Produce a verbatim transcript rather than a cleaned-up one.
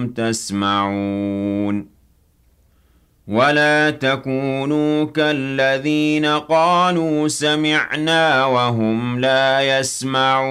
تسمعون ولا تكونوا كالذين قالوا سمعنا وهم لا يسمعون